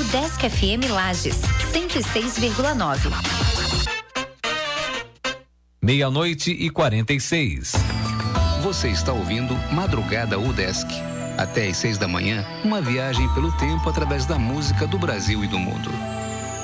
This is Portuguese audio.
Udesc FM Lages, 106,9. 00:46. Você está ouvindo Madrugada Udesc. Até às 6 da manhã, uma viagem pelo tempo através da música do Brasil e do mundo.